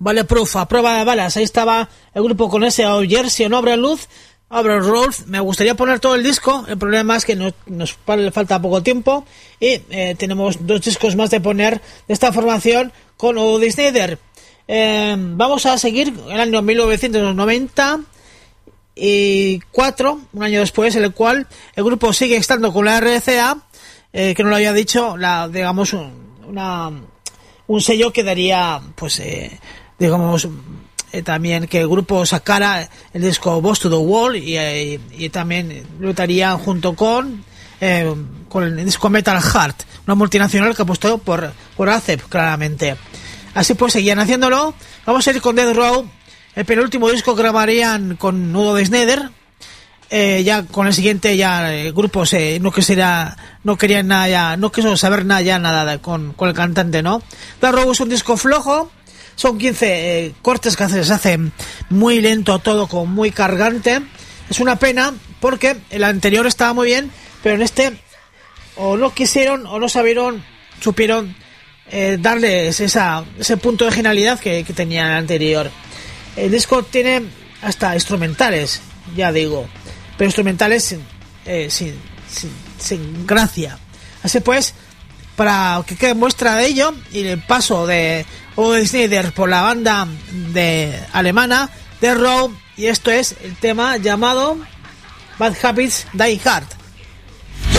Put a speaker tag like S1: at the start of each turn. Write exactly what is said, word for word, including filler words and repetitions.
S1: Bulletproof, a prueba de balas. Ahí estaba el grupo con ese Oh Jersey, no Abre Luz, Abre Rolf. Me gustaría poner todo el disco. El problema es que nos, nos falta poco tiempo y eh, tenemos dos discos más de poner de esta formación con Odie Snider. Eh, vamos a seguir el año mil novecientos noventa y cuatro, un año después, en el cual el grupo sigue estando con la R C A, eh, que no lo había dicho, la, digamos, un, una, un sello que daría, pues, eh, digamos, eh, también que el grupo sacara el disco Boss to the Wall y, eh, y también lo estaría junto con, eh, con el disco Metal Heart, una multinacional que apostó por, por A C E P, claramente. Así pues, seguían haciéndolo. Vamos a ir con Death Row, el penúltimo disco que grabarían con Nudo de Snyder. Eh, ya con el siguiente ya el grupo se no quisiera, no querían nada ya, no quiso saber nada ya nada de, con, con el cantante, ¿no? Death Row es un disco flojo, son quince eh, cortes que se hace muy lento todo, con muy cargante. Es una pena porque el anterior estaba muy bien, pero en este o no quisieron o no sabieron, supieron eh, darles esa, ese punto de genialidad que, que tenía el anterior. El disco tiene hasta instrumentales, ya digo, pero instrumentales eh, sin, sin, sin gracia. Así pues, para que quede muestra de ello y el paso de Odie Snider por la banda de alemana Death Row, y esto es el tema llamado Bad Habits Die Hard.